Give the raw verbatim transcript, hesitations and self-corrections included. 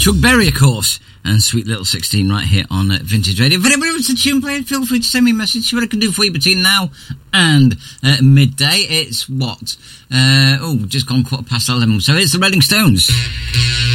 Chuck Berry, of course, and Sweet Little sixteen right here on uh, Vintage Radio. If anybody wants a tune played, feel free to send me a message. See what I can do for you between now and uh, midday. It's what? Uh, oh, just gone quarter past eleven. So it's the Rolling Stones.